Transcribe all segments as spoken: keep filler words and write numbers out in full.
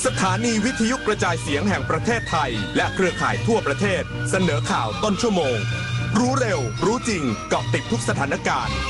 สถานีวิทยุกระจายเสียงแห่งประเทศไทยและเครือข่ายทั่วประเทศเสนอข่าวต้นชั่วโมงรู้เร็วรู้จริงเกาะติดทุกสถานการณ์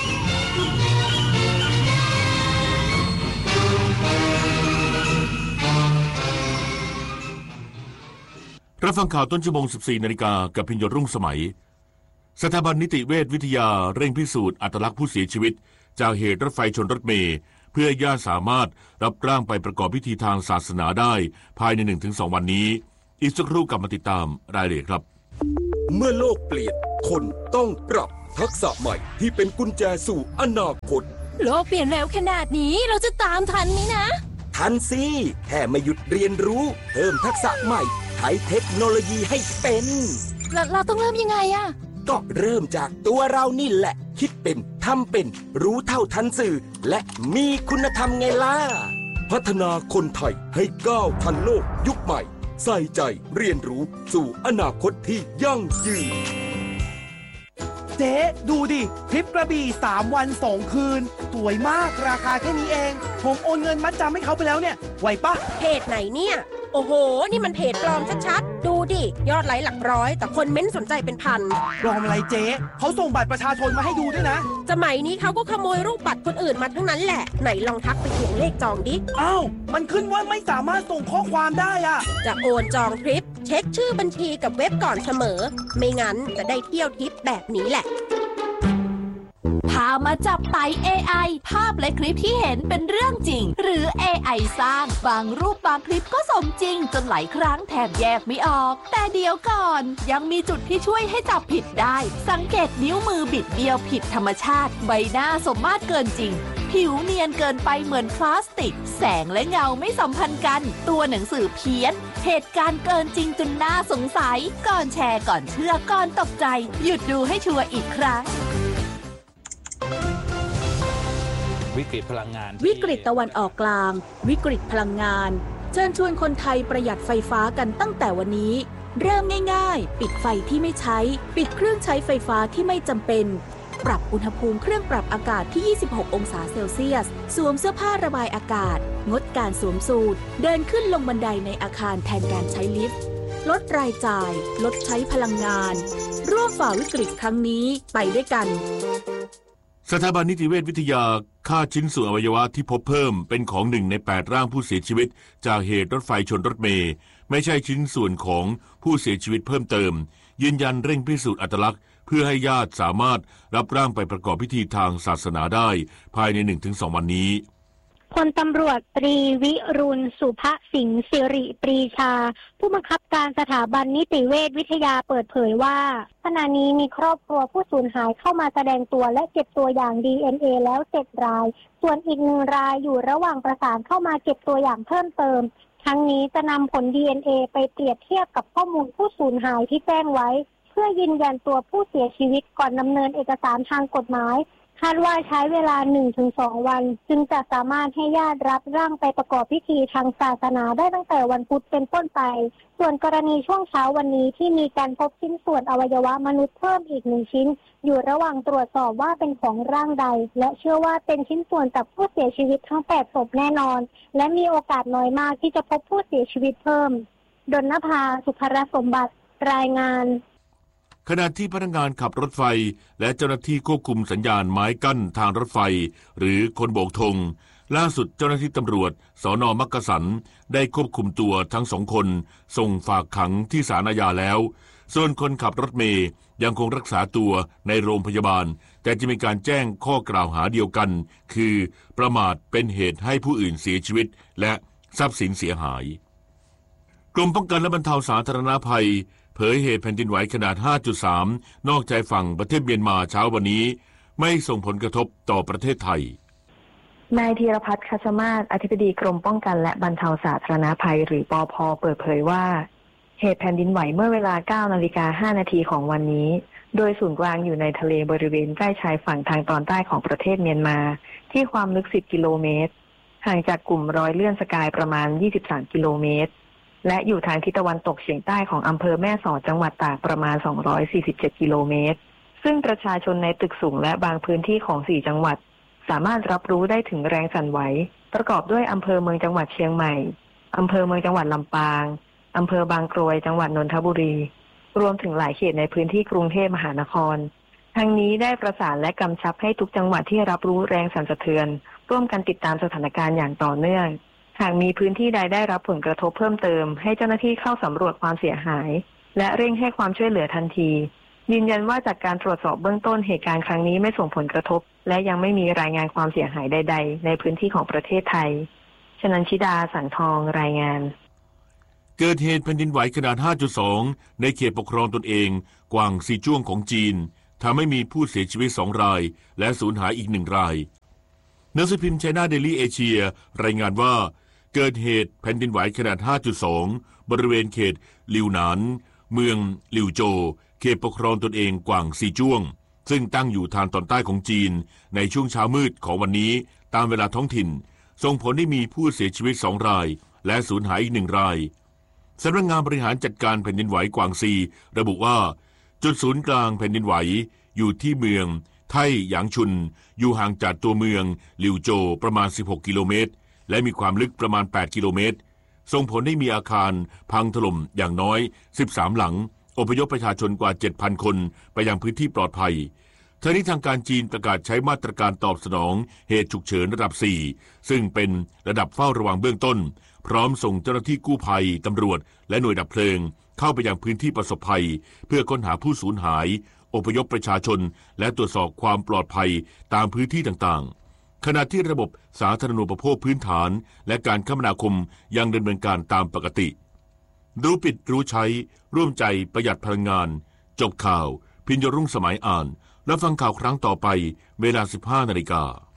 รับฟังข่าวต้นชั่วโมง สิบสี่นาฬิกากับพิญญรุ่งสมัยสถาบันนิติเวชวิทยาเร่งพิสูจน์อัตลักษณ์ผู้เสียชีวิตจากเหตุรถไฟชนรถเมล์เพื่อญาติสามารถรับร่างไปประกอบพิธีทางศาสนาได้ภายใน หนึ่งถึงสอง วันนี้อีกสักครู่กลับมาติดตามรายละเอียดครับเมื่อโลกเปลี่ยนคนต้องปรับทักษะใหม่ที่เป็นกุญแจสู่อนาคตโลกเปลี่ยนเร็วขนาดนี้เราจะตามทันไหมนะทันสิแค่ไม่หยุดเรียนรู้เพิ่มทักษะใหม่ใช้เทคโนโลยีให้เป็นเราเราต้องเริ่มยังไงอะก็เริ่มจากตัวเรานี่แหละคิดเป็นทำเป็นรู้เท่าทันสื่อและมีคุณธรรมไงล่ะพัฒนาคนไทยให้ก้าวทันโลกยุคใหม่ใส่ใจเรียนรู้สู่อนาคตที่ยั่งยืนเจ๊ดูดิทริปกระบี่สามวันสองคืนสวยมากราคาแค่นี้เองผมโอนเงินมัดจำให้เขาไปแล้วเนี่ยไหวปะเพจไหนเนี่ยโอ้โหนี่มันเพจปลอมชัดๆดูดิยอดไลค์หลักร้อยแต่คนเม้นสนใจเป็นพันปลอมอะไรเจ๊เขาส่งบัตรประชาชนมาให้ดูด้วยนะสมัยนี้เขาก็ขโมยรูปบัตรคนอื่นมาทั้งนั้นแหละไหนลองทักไปทวงเลขจองดิอ้าวมันขึ้นว่าไม่สามารถส่งข้อความได้อะจะโอนจองทริปเช็คชื่อบัญชีกับเว็บก่อนเสมอไม่งั้นจะได้เที่ยวทริปแบบนี้แหละพามาจับไต่ เอ ไอ ภาพและคลิปที่เห็นเป็นเรื่องจริงหรือ เอ ไอ สร้างบางรูปบางคลิปก็สมจริงจนหลายครั้งแทบแยกไม่ออกแต่เดี๋ยวก่อนยังมีจุดที่ช่วยให้จับผิดได้สังเกตนิ้วมือบิดเบี้ยวผิดธรรมชาติใบหน้าสมมาตรเกินจริงผิวเนียนเกินไปเหมือนพลาสติกแสงและเงาไม่สัมพันธ์กันตัวหนังสือเพี้ยนเหตุการณ์เกินจริงจนน่าสงสัยก่อนแชร์ก่อนเชื่อก่อนตกใจหยุดดูให้ชัวร์อีกครั้งวิกฤตพลังงานวิกฤตตะวันออกกลางวิกฤตพลังงานเชิญชวนคนไทยประหยัดไฟฟ้ากันตั้งแต่วันนี้เริ่มง่ายๆปิดไฟที่ไม่ใช้ปิดเครื่องใช้ไฟฟ้าที่ไม่จำเป็นปรับอุณหภูมิเครื่องปรับอากาศที่ยี่สิบหกองศาเซลเซียสสวมเสื้อผ้าระบายอากาศงดการสวมสูทเดินขึ้นลงบันไดในอาคารแทนการใช้ลิฟต์ลดรายจ่ายลดใช้พลังงานร่วมฝ่าวิกฤตครั้งนี้ไปด้วยกันสถาบันนิติเวชวิทยาค่าชิ้นส่วนอวัยวะที่พบเพิ่มเป็นของหนึ่งในแปดร่างผู้เสียชีวิตจากเหตุรถไฟชนรถเมล์ไม่ใช่ชิ้นส่วนของผู้เสียชีวิตเพิ่มเติมยืนยันเร่งพิสูจน์อัตลักษณ์เพื่อให้ญาติสามารถรับร่างไปประกอบพิธีทางศาสนาได้ภายใน หนึ่งถึงสอง วันนี้พลตำรวจตรีวิรุณสุภสิงห์สิริปรีชาผู้บังคับการสถาบันนิติเวชวิทยาเปิดเผยว่าขณะนี้มีครอบครัวผู้สูญหายเข้ามาแสดงตัวและเก็บตัวอย่าง ดี เอ็น เอ แล้วเจ็ดรายส่วนอีกหนึ่งรายอยู่ระหว่างประสานเข้ามาเก็บตัวอย่างเพิ่มเติมทั้งนี้จะนำผล ดี เอ็น เอ ไปเปรียบเทียบกับข้อมูลผู้สูญหายที่แจ้งไว้เพื่อยืนยันตัวผู้เสียชีวิตก่อนดำเนินเอกสารทางกฎหมายคาดว่าใช้เวลา หนึ่งถึงสอง วันจึงจะสามารถให้ญาติรับร่างไปประกอบพิธีทางศาสนาได้ตั้งแต่วันพุธเป็นต้นไปส่วนกรณีช่วงเช้าวันนี้ที่มีการพบชิ้นส่วนอวัยวะมนุษย์เพิ่มอีกหนึ่งชิ้นอยู่ระหว่างตรวจสอบว่าเป็นของร่างใดและเชื่อว่าเป็นชิ้นส่วนจากผู้เสียชีวิตทั้งแปดศพแน่นอนและมีโอกาสน้อยมากที่จะพบผู้เสียชีวิตเพิ่มดลนภาสุภรสมบัติรายงานขณะที่พนักงานขับรถไฟและเจ้าหน้าที่ควบคุมสัญญาณไม้กั้นทางรถไฟหรือคนโบกธงล่าสุดเจ้าหน้าที่ตำรวจสน.มักกะสันได้ควบคุมตัวทั้งสองคนส่งฝากขังที่ศาลอาญาแล้วส่วนคนขับรถเมย์ยังคงรักษาตัวในโรงพยาบาลแต่จะมีการแจ้งข้อกล่าวหาเดียวกันคือประมาทเป็นเหตุให้ผู้อื่นเสียชีวิตและทรัพย์สินเสียหายกรมป้องกันและบรรเทาสาธารณภัยเผยเหตุแผ่นดินไหวขนาด ห้าจุดสาม นอกชายฝั่งประเทศเมียนมาเช้าวันนี้ไม่ส่งผลกระทบต่อประเทศไทยนายธีรพัฒน์ คัชมาศอธิบดีกรมป้องกันและบรรเทาสาธารณภัยหรือปภ.เปิดเผยว่าเหตุแผ่นดินไหวเมื่อเวลา เก้านาฬิกาห้านาทีของวันนี้โดยศูนย์กลางอยู่ในทะเลบริเวณใกล้ชายฝั่งทางตอนใต้ของประเทศเมียนมาที่ความลึกสิบกิโลเมตรห่างจากกลุ่มรอยเลื่อนสกายประมาณยี่สิบสามกิโลเมตรและอยู่ทางทิศตะวันตกเฉียงใต้ของอำเภอแม่สอดจังหวัดตากประมาณสองร้อยสี่สิบเจ็ดกิโลเมตรซึ่งประชาชนในตึกสูงและบางพื้นที่ของสี่จังหวัดสามารถรับรู้ได้ถึงแรงสั่นไหวประกอบด้วยอำเภอเมืองจังหวัดเชียงใหม่อำเภอเมืองจังหวัดลำปางอำเภอบางกรวยจังหวัดนนทบุรีรวมถึงหลายเขตในพื้นที่กรุงเทพมหานครทางนี้ได้ประสานและกำชับให้ทุกจังหวัดที่รับรู้แรงสั่นสะเทือนร่วมกันติดตามสถานการณ์อย่างต่อเนื่องหากมีพื้นที่ใดได้รับผลกระทบเพิ่มเติมให้เจ้าหน้าที่เข้าสำรวจความเสียหายและเร่งให้ความช่วยเหลือทันทียืนยันว่าจากการตรวจสอบเบื้องต้นเหตุการณ์ครั้งนี้ไม่ส่งผลกระทบและยังไม่มีรายงานความเสียหายใดๆในพื้นที่ของประเทศไทยชนันชิดาสังทองรายงานเกิดเหตุแผ่นดินไหวขนาด ห้าจุดสอง ในเขตปกครองตนเองกวางซีจ้วงของจีนทำให้มีผู้เสียชีวิตสองรายและสูญหายอีกหนึ่งรายหนังสือพิมพ์ไชน่าเดลี่เอเชียรายงานว่าเกิดเหตุแผ่นดินไหวขนาด ห้าจุดสอง บริเวณเขตลิวหนานเมืองลิวโจเขตปกครองตนเองกวางซีจ้วงซึ่งตั้งอยู่ทางตอนใต้ของจีนในช่วงเช้ามืดของวันนี้ตามเวลาท้องถิ่นส่งผลให้มีผู้เสียชีวิตสองรายและสูญหายอีกหนึ่งรายสำนักงานบริหารจัดการแผ่นดินไหวกวางซีระบุว่าจุดศูนย์กลางแผ่นดินไหวอยู่ที่เมืองไท่หยางชุนอยู่ห่างจากตัวเมืองลิวโจประมาณสิบหกกิโลเมตรและมีความลึกประมาณแปดกิโลเมตรส่งผลให้มีอาคารพังถล่มอย่างน้อยสิบสามหลังอพยพประชาชนกว่า เจ็ดพัน คนไปยังพื้นที่ปลอดภัยทางนี้ทางการจีนประกาศใช้มาตรการตอบสนองเหตุฉุกเฉินระดับสี่ซึ่งเป็นระดับเฝ้าระวังเบื้องต้นพร้อมส่งเจ้าหน้าที่กู้ภัยตำรวจและหน่วยดับเพลิงเข้าไปยังพื้นที่ประสบภัยเพื่อค้นหาผู้สูญหายอพยพประชาชนและตรวจสอบความปลอดภัยตามพื้นที่ต่างๆขณะที่ระบบสาธารณูปโภคพื้นฐานและการคมนาคมยังดำเนินการตามปกติรู้ปิดรู้ใช้ร่วมใจประหยัดพลังงานจบข่าวพิญญรุ่งสมัยอ่านและฟังข่าวครั้งต่อไปเวลา สิบห้านาฬิกา